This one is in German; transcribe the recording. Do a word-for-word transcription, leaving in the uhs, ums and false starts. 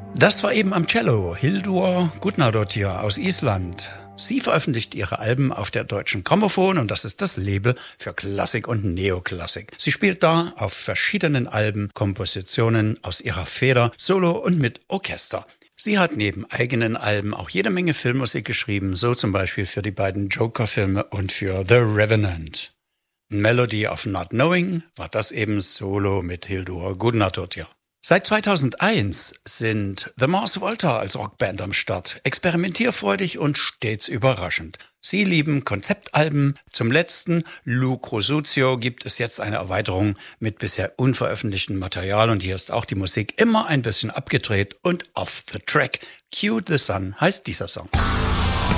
Das war eben am Cello Hildur Gudnadóttir aus Island. Sie veröffentlicht ihre Alben auf der Deutschen Grammophon und das ist das Label für Klassik und Neoklassik. Sie spielt da auf verschiedenen Alben Kompositionen aus ihrer Feder, Solo und mit Orchester. Sie hat neben eigenen Alben auch jede Menge Filmmusik geschrieben, so zum Beispiel für die beiden Joker-Filme und für The Revenant. Melody of Not Knowing war das eben Solo mit Hildur Gudnadóttir. Seit zweitausendeins sind The Mars Volta als Rockband am Start, experimentierfreudig und stets überraschend. Sie lieben Konzeptalben. Zum letzten, Luke Rosuzio, gibt es jetzt eine Erweiterung mit bisher unveröffentlichtem Material und hier ist auch die Musik immer ein bisschen abgedreht und off the track. Cue the Sun heißt dieser Song.